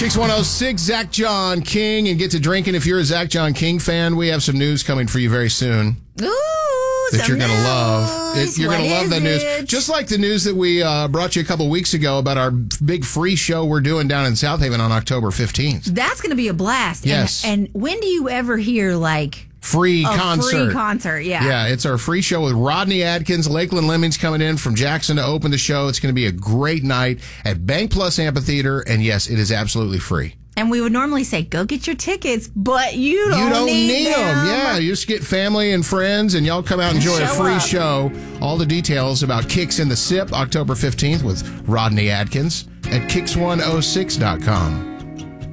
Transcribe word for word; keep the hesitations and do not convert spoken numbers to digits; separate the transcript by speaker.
Speaker 1: Kicks one oh six, Zach John King, and get to drinking. If you're a Zach John King fan, we have some news coming for you very soon.
Speaker 2: Ooh,
Speaker 1: that you're going to love. It, you're going to love that news.
Speaker 2: It?
Speaker 1: Just like the news that we uh, brought you a couple weeks ago about our big free show we're doing down in South Haven on October fifteenth.
Speaker 2: That's going to be a blast.
Speaker 1: Yes.
Speaker 2: And, and when do you ever hear, like...
Speaker 1: Free
Speaker 2: a
Speaker 1: concert.
Speaker 2: Free concert, yeah.
Speaker 1: Yeah, it's our free show with Rodney Adkins. Lakeland Lemmings coming in from Jackson to open the show. It's going to be a great night at Bank Plus Amphitheater. And yes, it is absolutely free.
Speaker 2: And we would normally say, go get your tickets, but you don't,
Speaker 1: you don't
Speaker 2: need,
Speaker 1: need them.
Speaker 2: them.
Speaker 1: Yeah, you just get family and friends, and y'all come out and enjoy
Speaker 2: Show
Speaker 1: a free
Speaker 2: up.
Speaker 1: show. All the details about Kicks in the Sip, October fifteenth with Rodney Adkins at kicks one oh six dot com.